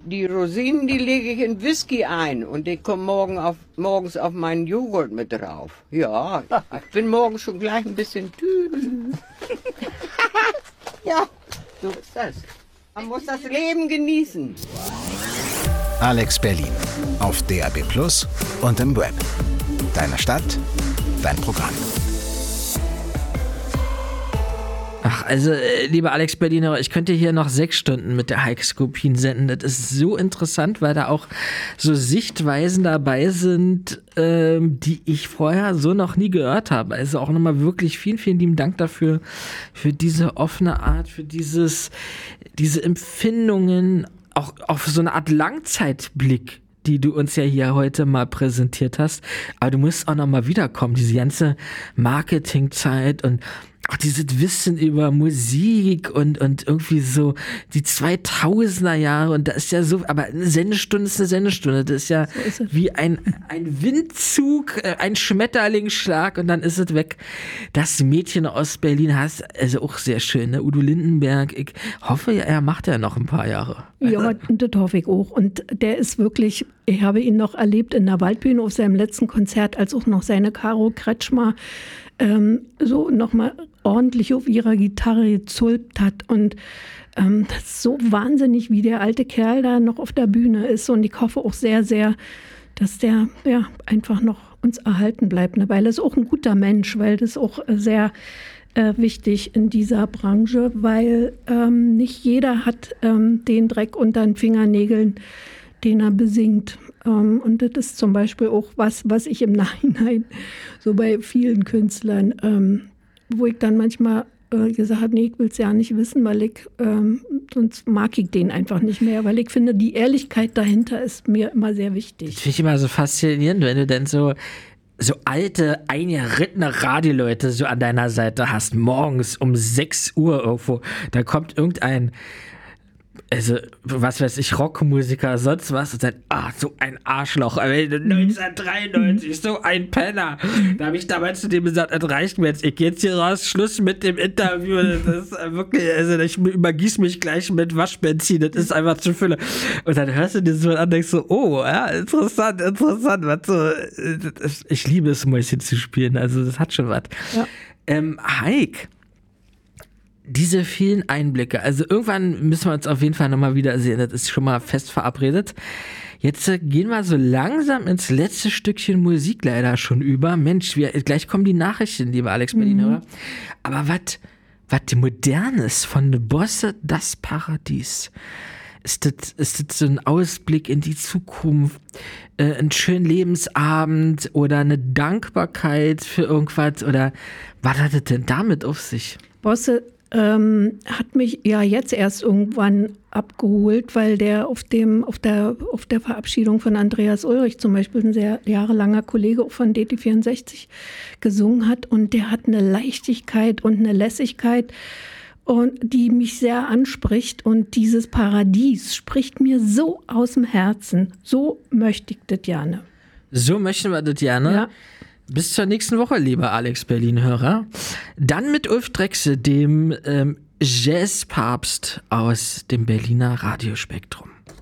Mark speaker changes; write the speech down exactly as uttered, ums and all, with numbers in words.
Speaker 1: Die Rosinen, die lege ich in Whisky ein und die kommen morgen auf, morgens auf meinen Joghurt mit drauf. Ja, ich bin morgen schon gleich ein bisschen tüdel. Ja, so ist das. Man muss das Leben genießen.
Speaker 2: Alex Berlin auf D A B Plus und im Web. Deine Stadt, dein Programm.
Speaker 3: Ach, also, äh, lieber Alex Berliner, ich könnte hier noch sechs Stunden mit der Heike Skopin senden. Das ist so interessant, weil da auch so Sichtweisen dabei sind, ähm, die ich vorher so noch nie gehört habe. Also auch nochmal wirklich vielen, vielen lieben Dank dafür, für diese offene Art, für dieses, diese Empfindungen, auch auf so eine Art Langzeitblick, die du uns ja hier heute mal präsentiert hast. Aber du musst auch noch mal wiederkommen, diese ganze Marketingzeit und auch dieses Wissen über Musik und, und irgendwie so die zweitausender Jahre und da ist ja so, aber eine Sendestunde ist eine Sendestunde, das ist ja so ist wie ein, ein Windzug, ein Schmetterlingsschlag und dann ist es weg. Das Mädchen aus Berlin hast, also auch sehr schön, ne? Udo Lindenberg, ich hoffe, er macht ja noch ein paar Jahre.
Speaker 4: Ja, das hoffe ich auch und der ist wirklich, ich habe ihn noch erlebt in der Waldbühne auf seinem letzten Konzert, als auch noch seine Caro Kretschmer ähm, so nochmal ordentlich auf ihrer Gitarre gezulpt hat und ähm, das ist so wahnsinnig, wie der alte Kerl da noch auf der Bühne ist und ich hoffe auch sehr, sehr, dass der ja einfach noch uns erhalten bleibt, ne? Weil er ist auch ein guter Mensch, weil das auch sehr äh, wichtig in dieser Branche, weil ähm, nicht jeder hat ähm, den Dreck unter den Fingernägeln, den er besingt. Um, und das ist zum Beispiel auch was, was ich im Nachhinein so bei vielen Künstlern, ähm, wo ich dann manchmal äh, gesagt habe, nee, ich will es ja nicht wissen, weil ich, ähm, sonst mag ich den einfach nicht mehr, weil ich finde, die Ehrlichkeit dahinter ist mir immer sehr wichtig.
Speaker 3: Das finde ich immer so faszinierend, wenn du dann so so alte, eingerittene Radioleute so an deiner Seite hast, morgens um sechs Uhr irgendwo, da kommt irgendein also, was weiß ich, Rockmusiker, sonst was, und dann, ah, so ein Arschloch, neunzehnhundertdreiundneunzig, so ein Penner. Da habe ich damals zu dem gesagt, das reicht mir jetzt, ich gehe jetzt hier raus, Schluss mit dem Interview, das ist wirklich, also ich übergieße mich gleich mit Waschbenzin, das ist einfach zu Fülle. Und dann hörst du dir so an und denkst so, oh, ja, interessant, interessant, was so, ich liebe es, Mäuschen zu spielen, also das hat schon was. Ja. Ähm, Heik, diese vielen Einblicke, also irgendwann müssen wir uns auf jeden Fall nochmal wiedersehen, das ist schon mal fest verabredet. Jetzt äh, gehen wir so langsam ins letzte Stückchen Musik leider schon über. Mensch, wir, gleich kommen die Nachrichten, lieber Alex Berliner. Mhm. Aber was was Modernes von den Bosse, das Paradies. Ist das, ist das so ein Ausblick in die Zukunft, äh, ein schöner Lebensabend oder eine Dankbarkeit für irgendwas? Oder was hat es denn damit auf sich?
Speaker 4: Bosse ähm, hat mich ja jetzt erst irgendwann abgeholt, weil der auf dem auf der auf der Verabschiedung von Andreas Ulrich zum Beispiel, ein sehr jahrelanger Kollege von D T vierundsechzig, gesungen hat und der hat eine Leichtigkeit und eine Lässigkeit und die mich sehr anspricht und dieses Paradies spricht mir so aus dem Herzen. So möchte ich das gerne.
Speaker 3: So möchten wir das gerne. Ja. Bis zur nächsten Woche, lieber Alex Berlin-Hörer. Dann mit Ulf Drechsel, dem ähm, Jazzpapst aus dem Berliner Radiospektrum.